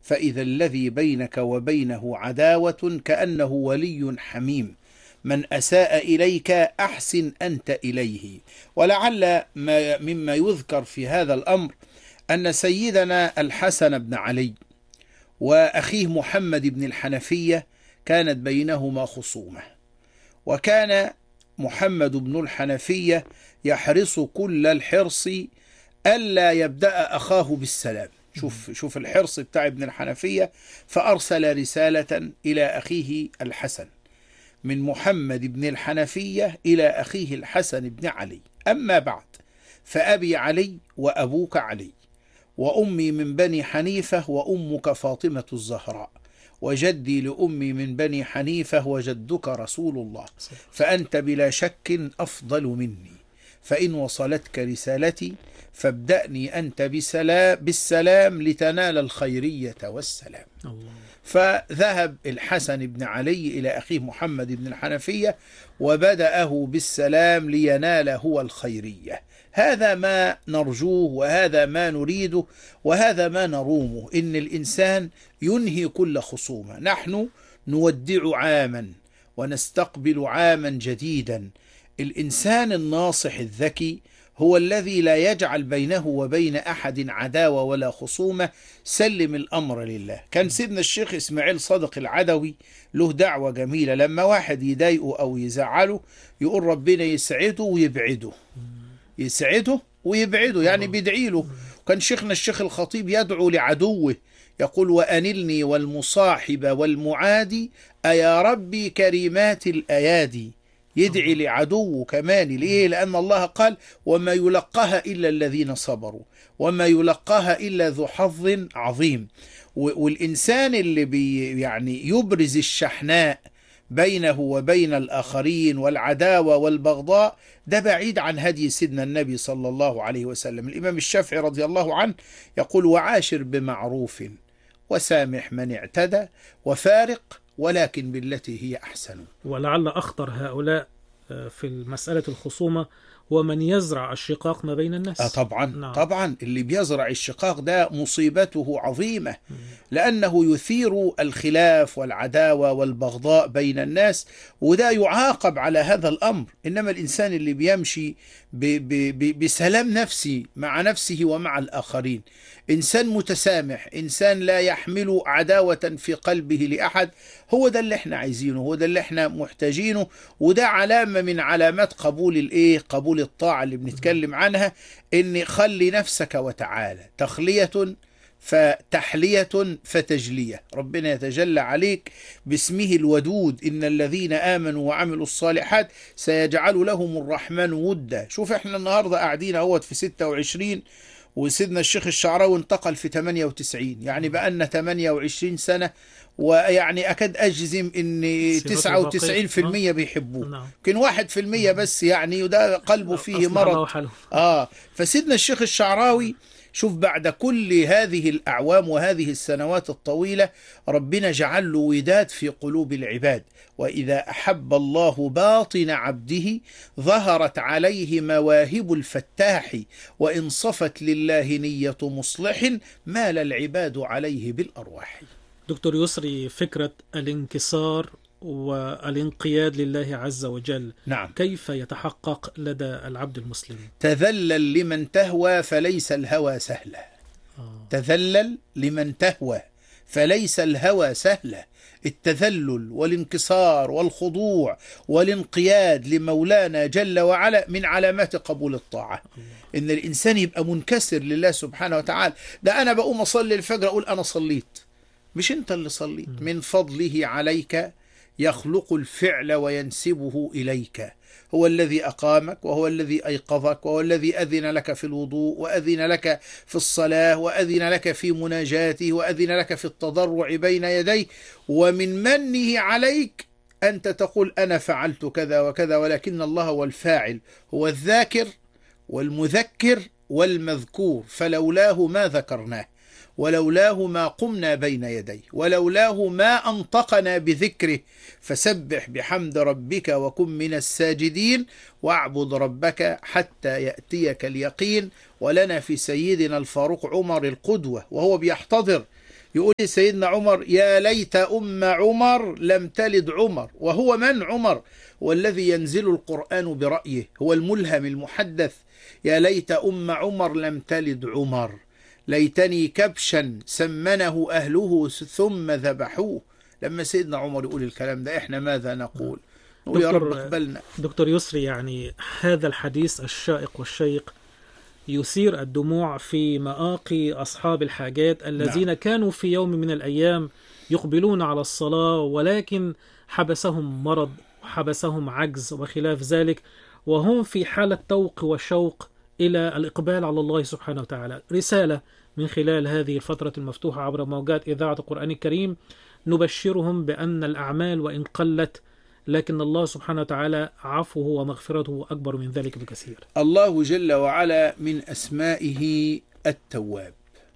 فإذا الذي بينك وبينه عداوة كأنه ولي حميم، من أساء إليك أحسن أنت إليه. ولعل مما يذكر في هذا الأمر أن سيدنا الحسن بن علي وأخيه محمد بن الحنفية كانت بينهما خصومة، وكان محمد بن الحنفية يحرص كل الحرص ألا يبدأ أخاه بالسلام. شوف الحرص بتاع ابن الحنفية، فأرسل رسالة إلى أخيه الحسن من محمد بن الحنفية إلى أخيه الحسن بن علي: أما بعد، فأبي علي وأبوك علي، وأمي من بني حنيفة وأمك فاطمة الزهراء، وجدي لأمي من بني حنيفة وجدك رسول الله، فأنت بلا شك أفضل مني، فإن وصلتك رسالتي فابدأني أنت بالسلام لتنال الخيرية والسلام. الله. فذهب الحسن بن علي إلى أخيه محمد بن الحنفية وبدأه بالسلام لينال هو الخيرية. هذا ما نرجوه، وهذا ما نريده، وهذا ما نرومه، إن الإنسان ينهي كل خصومة. نحن نودع عاما ونستقبل عاما جديدا. الإنسان الناصح الذكي هو الذي لا يجعل بينه وبين أحد عداوة ولا خصومة، سلم الأمر لله. كان سيدنا الشيخ إسماعيل صادق العدوي له دعوة جميلة، لما واحد يضايقه أو يزعله يقول ربنا يسعده ويبعده، يسعده ويبعده، يعني بيدعي له. كان شيخنا الشيخ الخطيب يدعو لعدوه يقول: وأنلني والمصاحب والمعادي أيا ربي كريمات الأيادي. يدعي لعدوه كمان. ليه؟ لأن الله قال: وما يلقاها إلا الذين صبروا وما يلقاها إلا ذو حظ عظيم. والإنسان اللي يعني يبرز الشحناء بينه وبين الآخرين والعداوة والبغضاء، ده بعيد عن هدي سيدنا النبي صلى الله عليه وسلم. الإمام الشافعي رضي الله عنه يقول: وعاشر بمعروف وسامح من اعتدى وفارق ولكن بالتي هي أحسن. ولعل أخطر هؤلاء في مسألة الخصومة هو من يزرع الشقاق ما بين الناس. طبعا. نعم. طبعا اللي بيزرع الشقاق ده مصيبته عظيمة، لأنه يثير الخلاف والعداوة والبغضاء بين الناس، وده يعاقب على هذا الأمر. إنما الإنسان اللي بيمشي بسلام نفسي مع نفسه ومع الآخرين، إنسان متسامح، إنسان لا يحمل عداوة في قلبه لأحد، هو ده اللي احنا عايزينه، هو ده اللي احنا محتاجينه. وده علامة من علامات قبول قبول الطاعة اللي بنتكلم عنها، إن خلي نفسك وتعالى، تخلية فتحلية فتجلية. ربنا يتجلى عليك باسمه الودود: إن الذين آمنوا وعملوا الصالحات سيجعل لهم الرحمن ودا. شوف احنا النهاردة قاعدين اهوت في 26، وسيدنا الشيخ الشعراوي انتقل في 98، يعني بقالنا 28 سنة، ويعني أكاد أجزم إن 99% بيحبوه، يمكن 1% بس يعني، وده قلبه فيه مرض. فسيدنا الشيخ الشعراوي شوف بعد كل هذه الأعوام وهذه السنوات الطويلة ربنا جعل له وداد في قلوب العباد: وإذا أحب الله باطن عبده ظهرت عليه مواهب الفتاح، وإن صفت لله نية مصلح مال العباد عليه بالأرواح. دكتور يسري، فكرة الانكسار والانقياد لله عز وجل، نعم، كيف يتحقق لدى العبد المسلم؟ تذلل لمن تهوى فليس الهوى سهلا. تذلل لمن تهوى فليس الهوى سهلا. التذلل والانكسار والخضوع والانقياد لمولانا جل وعلا من علامات قبول الطاعة. إن الإنسان يبقى منكسر لله سبحانه وتعالى. ده أنا بقوم أصلي الفجر أقول أنا صليت، مش أنت اللي صليت. من فضله عليك يخلق الفعل وينسبه إليك. هو الذي أقامك، وهو الذي أيقظك، وهو الذي أذن لك في الوضوء، وأذن لك في الصلاة، وأذن لك في مناجاته، وأذن لك في التضرع بين يديه. ومن منه عليك أنت تقول أنا فعلت كذا وكذا، ولكن الله هو الفاعل، هو الذاكر والمذكر والمذكور، فلولاه ما ذكرناه، ولولاه ما قمنا بين يديه، ولولاه ما أنطقنا بذكره. فسبح بحمد ربك وكن من الساجدين واعبد ربك حتى يأتيك اليقين. ولنا في سيدنا الفاروق عمر القدوة، وهو بيحتضر يقول سيدنا عمر: يا ليت أم عمر لم تلد عمر. وهو من عمر؟ هو الذي ينزل القرآن برأيه، هو الملهم المحدث. يا ليت أم عمر لم تلد عمر، ليتني كبشا سمنه أهله ثم ذبحوه. لما سيدنا عمر يقول الكلام ده، إحنا ماذا نقول؟ نقول يا رب اقبلنا. دكتور يسري، يعني هذا الحديث الشائق والشيق يثير الدموع في مآقي أصحاب الحاجات الذين كانوا في يوم من الأيام يقبلون على الصلاة، ولكن حبسهم مرض وحبسهم عجز وخلاف ذلك، وهم في حالة توق وشوق إلى الإقبال على الله سبحانه وتعالى. رسالة من خلال هذه الفترة المفتوحة عبر موجات إذاعة القرآن الكريم نبشرهم بأن الأعمال وإن قلت، لكن الله سبحانه وتعالى عفوه ومغفرته أكبر من ذلك بكثير. الله جل وعلا من أسمائه التواب،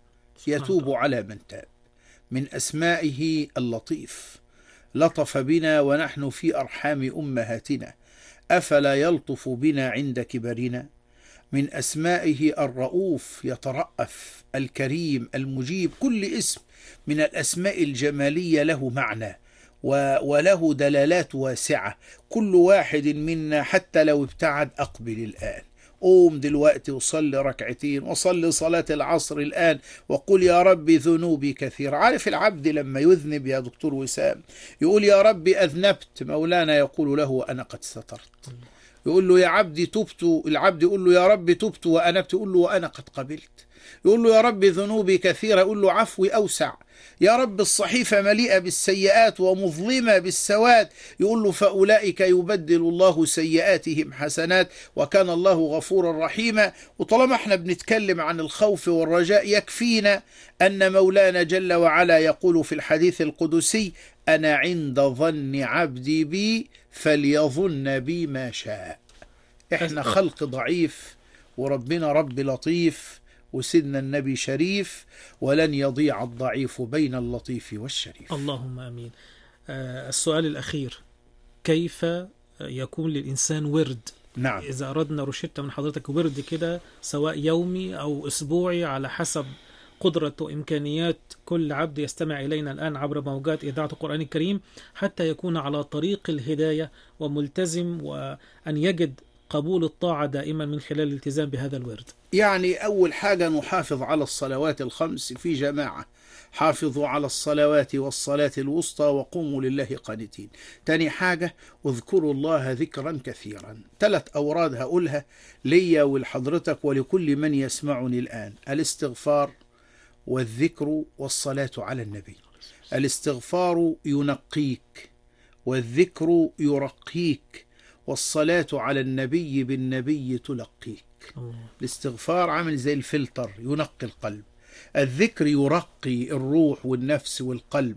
يتوب على من تاب. من أسمائه اللطيف، لطف بنا ونحن في أرحام أمهاتنا، أفلا يلطف بنا عند كبرنا. من أسمائه الرؤوف، يترأف، الكريم، المجيب. كل اسم من الأسماء الجمالية له معنى وله دلالات واسعة. كل واحد منا حتى لو ابتعد أقبل الآن، قوم دلوقتي وصلي ركعتين، وصلي صلاة العصر الآن، وقل يا رب ذنوبي كثير. عارف العبد لما يذنب يا دكتور وسام يقول يا رب أذنبت، مولانا يقول له أنا قد سترت. يقول له يا عبدي تبت، العبد يقول له يا رب تبت وأنبت، يقول له وأنا قد قبلت. يقول له يا رب ذنوبي كثيرة، يقول له عفوي أوسع. يا رب الصحيفة مليئة بالسيئات ومظلمة بالسواد، يقول له فأولئك يبدل الله سيئاتهم حسنات وكان الله غفورا رحيما. وطالما احنا بنتكلم عن الخوف والرجاء، يكفينا أن مولانا جل وعلا يقول في الحديث القدسي: أنا عند ظن عبدي بي فليظن بي ما شاء. احنا خلق ضعيف، وربنا رب لطيف، وسيدنا النبي شريف، ولن يضيع الضعيف بين اللطيف والشريف. اللهم آمين. السؤال الأخير: كيف يكون للإنسان ورد؟ نعم. إذا أردنا روشتة من حضرتك ورد كده، سواء يومي أو أسبوعي على حسب قدرة وإمكانيات كل عبد يستمع إلينا الآن عبر موجات إذاعة القرآن الكريم، حتى يكون على طريق الهداية وملتزم، وأن يجد قبول الطاعة دائما من خلال الالتزام بهذا الورد. يعني أول حاجة نحافظ على الصلوات الخمس في جماعة، حافظوا على الصلوات والصلاة الوسطى وقوموا لله قانتين. تاني حاجة اذكروا الله ذكرا كثيرا. 3 أوراد هقولها ليا ولحضرتك ولكل من يسمعني الآن: الاستغفار والذكر والصلاة على النبي. الاستغفار ينقيك، والذكر يرقيك، والصلاة على النبي بالنبي تلقيك. الاستغفار عامل زي الفلتر ينقي القلب، الذكر يرقي الروح والنفس والقلب،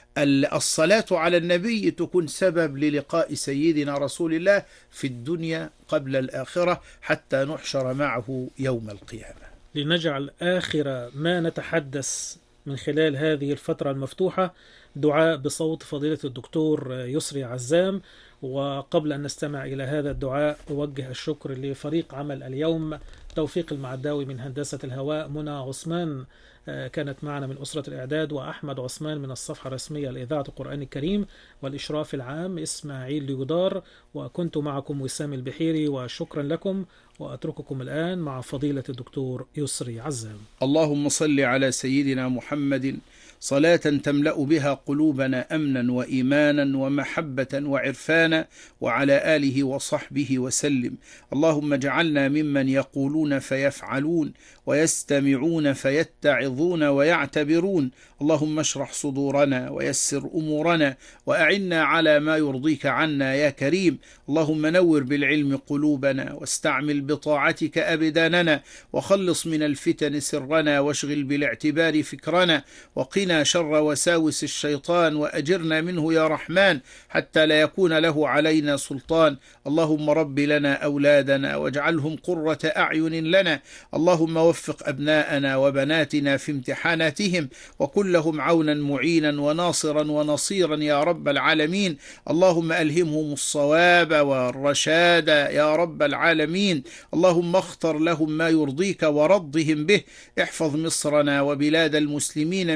الصلاة على النبي تكون سبب للقاء سيدنا رسول الله في الدنيا قبل الآخرة حتى نحشر معه يوم القيامة. لنجعل آخر ما نتحدث من خلال هذه الفترة المفتوحة دعاء بصوت فضيلة الدكتور يسري عزام. وقبل أن نستمع إلى هذا الدعاء أوجه الشكر لفريق عمل اليوم: توفيق المعداوي من هندسة الهواء، منى عثمان كانت معنا من أسرة الإعداد، وأحمد عثمان من الصفحة الرسمية لإذاعة القرآن الكريم، والإشراف العام إسماعيل ليودار، وكنت معكم وسام البحيري، وشكرا لكم. وأترككم الآن مع فضيلة الدكتور يسري عزام. اللهم صل على سيدنا محمد صلاة تملأ بها قلوبنا أمنا وإيمانا ومحبة وعرفانا، وعلى آله وصحبه وسلم. اللهم اجعلنا ممن يقولون فيفعلون، ويستمعون فيتعظون ويعتبرون. اللهم اشرح صدورنا ويسر أمورنا، وأعنا على ما يرضيك عنا يا كريم. اللهم نور بالعلم قلوبنا، واستعمل بطاعتك أبداننا، وخلص من الفتن سرنا، واشغل بالاعتبار فكرنا، وقنا شر وساوس الشيطان، وأجرنا منه يا رحمن حتى لا يكون له علينا سلطان. اللهم رب لنا أولادنا واجعلهم قرة أعين لنا. اللهم وفق أبناءنا وبناتنا في امتحاناتهم، وكن لهم عونا معينا وناصرا ونصيرا يا رب العالمين. اللهم ألهمهم الصواب والرشاد يا رب العالمين. اللهم اختر لهم ما يرضيك ورضهم به. احفظ مصرنا وبلاد المسلمين من كل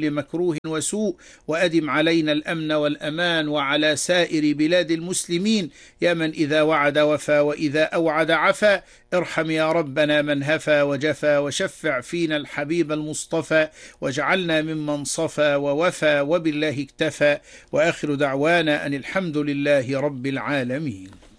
كل مكروه وسوء، وأدم علينا الأمن والأمان وعلى سائر بلاد المسلمين، يا من إذا وعد وفى وإذا أوعد عفا. ارحم يا ربنا من هفى وجفى، وشفع فينا الحبيب المصطفى، واجعلنا ممن صفى ووفى، وبالله اكتفى. وآخر دعوانا أن الحمد لله رب العالمين.